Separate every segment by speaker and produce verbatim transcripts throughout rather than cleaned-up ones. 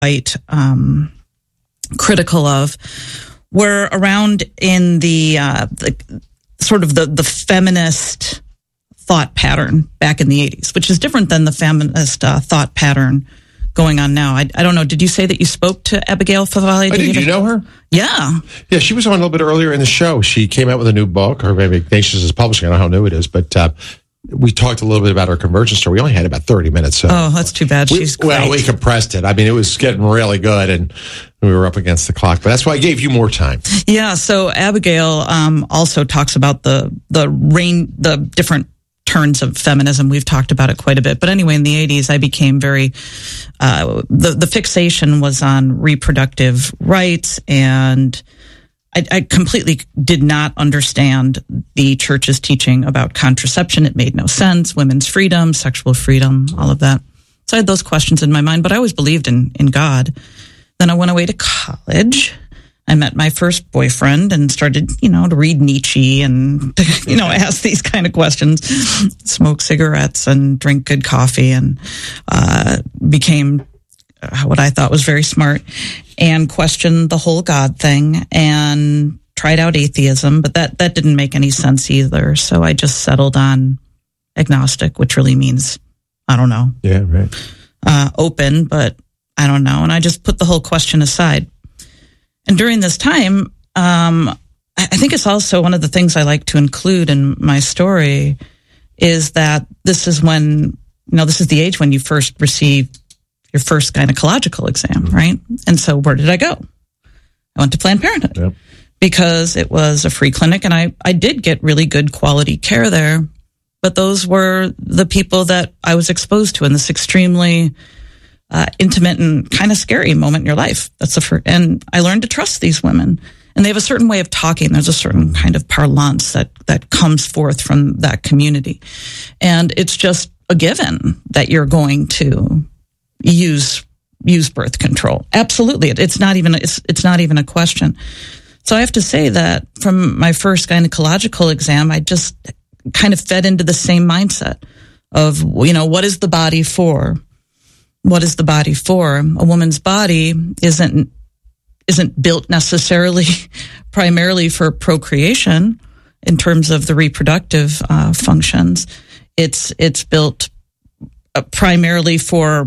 Speaker 1: quite um, critical of were around in the, uh, the sort of the, the feminist thought pattern back in the eighties, which is different than the feminist uh, thought pattern going on now. I, I don't know. Did you say that you spoke to Abigail Favale?
Speaker 2: Did, did you know her?
Speaker 1: Yeah.
Speaker 2: Yeah, she was on a little bit earlier in the show. She came out with a new book, or maybe Ignatius is publishing. I don't know how new it is, but uh, we talked a little bit about her conversion story. We only had about thirty minutes. So
Speaker 1: oh, that's too bad.
Speaker 2: We,
Speaker 1: She's great.
Speaker 2: Well, we compressed it. I mean, it was getting really good, and we were up against the clock. But that's why I gave you more time.
Speaker 1: Yeah, so Abigail um, also talks about the the rain, the different turns of feminism. We've talked about it quite a bit. But anyway, in the eighties, I became very, uh, the, the fixation was on reproductive rights, and I, I completely did not understand the church's teaching about contraception. It made no sense. Women's freedom, sexual freedom, all of that. So I had those questions in my mind, but I always believed in, in God. Then I went away to college. I met my first boyfriend and started, you know, to read Nietzsche and, you know, ask these kind of questions, smoke cigarettes and drink good coffee, and uh, became what I thought was very smart, and questioned the whole God thing and tried out atheism, but that, that didn't make any sense either. So I just settled on agnostic, which really means, I don't know.
Speaker 2: Yeah, right.
Speaker 1: Uh, open, but I don't know. And I just put the whole question aside. And during this time, um, I think it's also one of the things I like to include in my story is that this is when, you know, this is the age when you first receive your first gynecological exam, right? And so where did I go? I went to Planned Parenthood yep. because it was a free clinic, and I, I did get really good quality care there. But those were the people that I was exposed to in this extremely Uh, intimate and kind of scary moment in your life. That's the first, and I learned to trust these women, and they have a certain way of talking. There's a certain kind of parlance that, that comes forth from that community. And it's just a given that you're going to use, use birth control. Absolutely. It, it's not even, it's, it's not even a question. So I have to say that from my first gynecological exam, I just kind of fed into the same mindset of, you know, what is the body for? What is the body for? A woman's body isn't isn't built necessarily primarily for procreation in terms of the reproductive uh, functions. It's it's built uh, primarily for,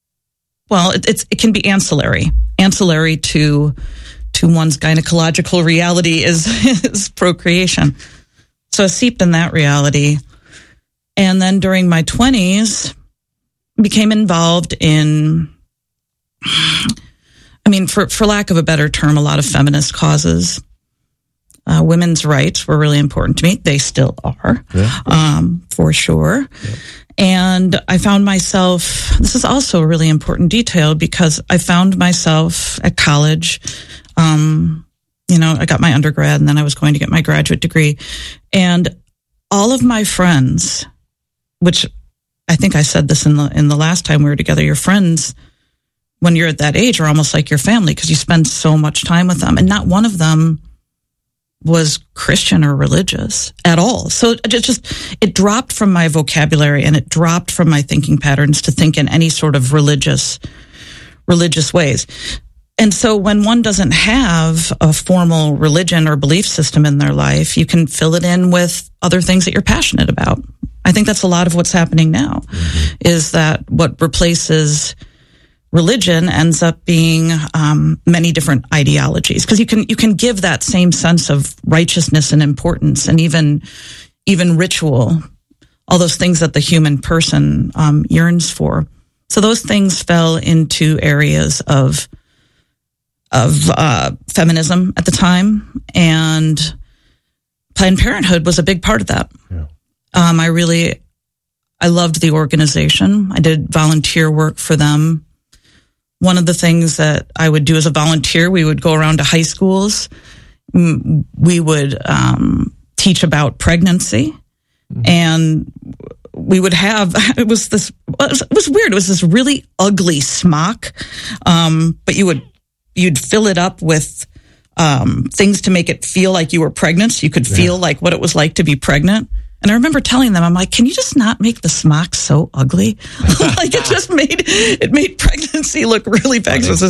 Speaker 1: well, it, it's it can be ancillary, ancillary to to one's gynecological reality is, is procreation. So I seeped in that reality, and then during my twenties, became involved in, I mean, for, for lack of a better term, a lot of feminist causes. Uh, women's rights were really important to me. They still are, yeah. um, for sure. Yeah. And I found myself, this is also a really important detail, because I found myself at college, um, you know, I got my undergrad and then I was going to get my graduate degree. And all of my friends, which I think I said this in the in the last time we were together, your friends, when you're at that age, are almost like your family because you spend so much time with them. And not one of them was Christian or religious at all. So it just, it dropped from my vocabulary, and it dropped from my thinking patterns to think in any sort of religious, religious ways. And so when one doesn't have a formal religion or belief system in their life, you can fill it in with other things that you're passionate about. I think that's a lot of what's happening now, mm-hmm. is that what replaces religion ends up being um, many different ideologies, because you can you can give that same sense of righteousness and importance, and even even ritual, all those things that the human person um, yearns for. So those things fell into areas of of uh, feminism at the time, and Planned Parenthood was a big part of that. Yeah. Um, I really, I loved the organization. I did volunteer work for them. One of the things that I would do as a volunteer, we would go around to high schools. We would um, teach about pregnancy, mm-hmm. and we would have, it was this, it was weird. It was this really ugly smock, um, but you would, you'd fill it up with um, things to make it feel like you were pregnant, so you could feel yeah. like what it was like to be pregnant. And I remember telling them, I'm like, can you just not make the smock so ugly? Like it just made, it made pregnancy look really bad. So